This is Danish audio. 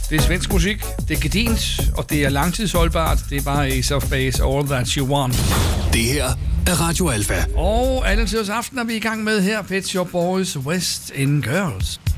Det er svensk musik, det er gedint, og det er langtidsholdbart. Det er bare Ace of Base, All That You Want. Det her er Radio Alpha. Og alle tiders aften er vi i gang med her, Pet Shop Boys, West End Girls.